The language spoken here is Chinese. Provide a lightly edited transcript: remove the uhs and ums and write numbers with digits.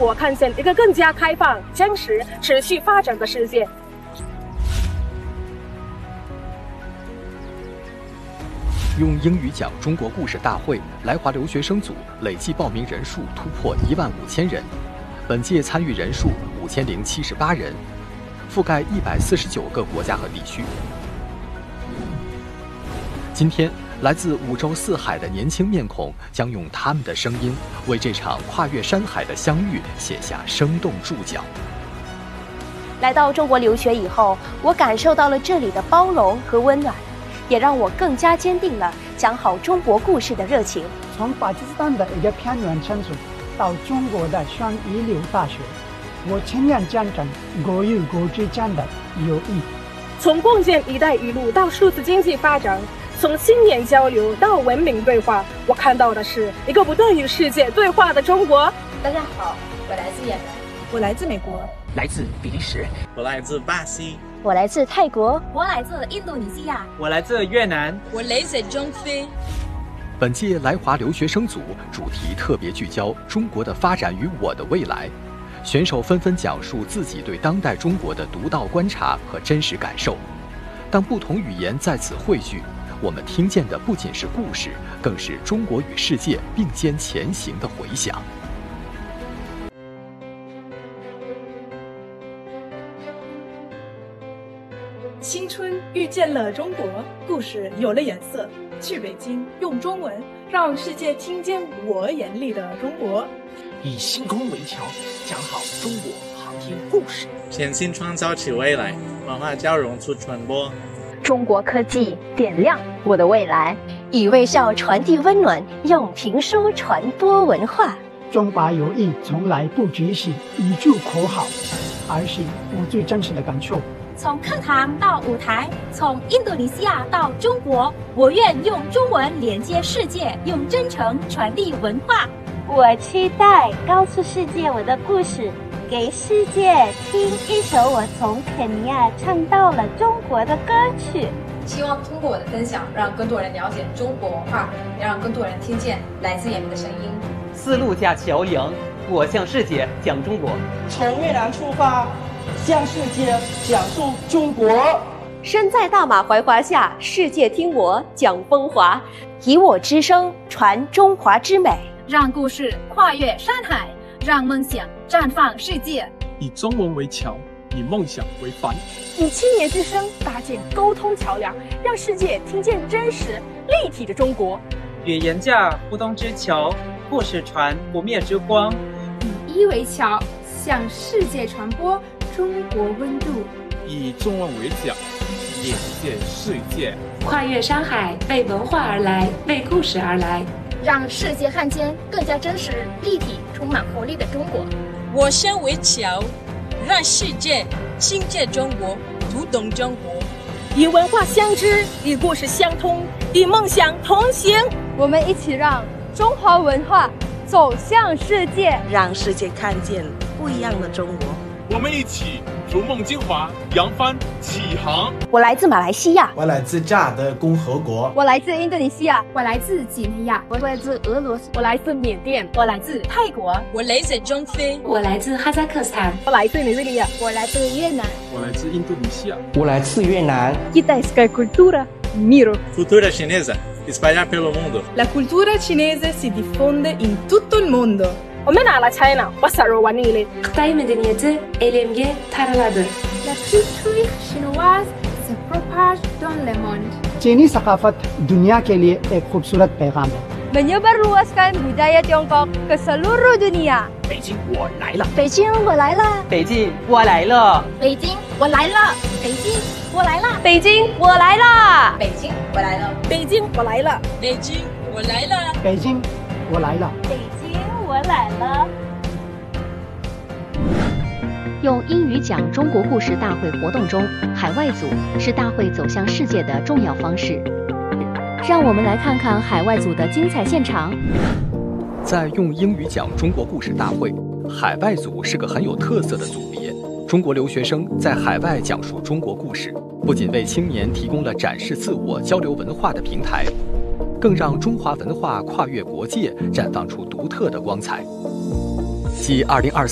国看见一个更加开放、真实、持续发展的世界。 用英语讲中国故事大会来华留学生组累计报名人数突破15000人，本届参与人数5078人，覆盖149个国家和地区。今天，来自5洲4海的年轻面孔将用他们的声音，为这场跨越山海的相遇写下生动注脚。 来到中国留学以后，我感受到了这里的包容和温暖，也让我更加坚定了讲好中国故事的热情。 从巴基斯坦的一个偏远城市到中国的双一流大学，我亲眼见证国与国之间的友谊。 从共建“一带一路”到数字经济发展，从青年交流到文明对话，我看到的是一个不断与世界对话的中国。 大家好，我来自也门， 我来自美国， 来自比利时， 我来自巴西， 我来自泰国， 我来自印度尼西亚， 我来自越南， 我来自中非。 本届来华留学生组主题特别聚焦中国的发展与我的未来，选手纷纷讲述自己对当代中国的独到观察和真实感受。当不同语言在此汇聚，我们听见的不仅是故事，更是中国与世界并肩前行的回响。 青春遇见了中国，故事有了颜色。去北京，用中文让世界听见我眼里的中国。 以星空为桥，讲好中国航天故事。 全新创造起未来，文化交融促传播。 中国科技点亮我的未来，以微笑传递温暖，用评书传播文化。 中华友谊从来不只是一句口号，而是我最真实的感受。 从课堂到舞台，从印度尼西亚到中国，我愿用中文连接世界，用真诚传递文化。 我期待告诉世界我的故事，给世界听一首我从肯尼亚唱到了中国的歌曲。 希望通过我的分享，让更多人了解中国文化，也让更多人听见来自也门的声音。 丝路架桥梁，我向世界讲中国。 从越南出发，向世界讲述中国。 身在大马怀华夏，世界听我讲风华，以我之声传中华之美， 让故事跨越山海，让梦想绽放世界。 以中文为桥，以梦想为帆， 以青年之声搭建沟通桥梁，让世界听见真实立体的中国。 语言架互动之桥，故事传不灭之光。 以一为桥，向世界传播中国温度。 以中文为桨，连接世界。 跨越山海，为文化而来，为故事而来， 让世界看见更加真实、立体、充满活力的中国。 我身为桥，让世界听见中国，读懂中国。 以文化相知，以故事相通，以梦想同行。 我们一起让中华文化走向世界， 让世界看见不一样的中国。 我们一起逐梦金华，扬帆起航。 我来自马来西亚， 我来自乍得共和国， 我来自印度尼西亚， 我来自几内亚， 我来自俄罗斯， 我来自缅甸， 我来自泰国， 我来自中非， 我来自哈萨克斯坦， 我来自尼日利亚， 我来自越南， 我来自印度尼西亚， 我来自越南。 Kitaiska cultura miro. Cultura cinese espalhar pelo mundo. La cultura cinese si diffonde in tutto il mondo. ومن على China وصلوا ونيلي. قطعي مدنيته إليمجي تارلاد. La culture chinoise se propage dans le monde. चीनी सकाफत दुनिया के लिए एक खूबसूरत पैगाम है. Menyebarluaskan budaya Tiongkok ke seluruh dunia. 北京我来了， 北京我来了， 北京我来了， 北京我来了，北京我来了， 北京我来了， 北京我来了， 北京我来了， 北京我来了， 北京我来了， 北京我来了。 用英语讲中国故事大会活动中，海外组是大会走向世界的重要方式。让我们来看看海外组的精彩现场。 在用英语讲中国故事大会，海外组是个很有特色的组别。中国留学生在海外讲述中国故事，不仅为青年提供了展示自我、交流文化的平台，更让中华文化跨越国界，绽放出独特的光彩。继2024